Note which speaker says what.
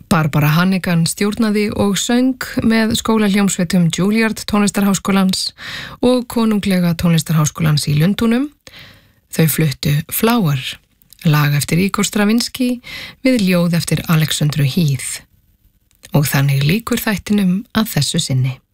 Speaker 1: Barbara Hannigan stjórnaði og söng með skólahljómsveitum Juilliard tónlistarháskólans og konunglega tónlistarháskólans í Lundúnum. Þau fluttu Flower, lag eftir Igor Stravinsky við ljóð eftir Alexandru Heath. Og þannig lýkur þættinum að þessu sinni.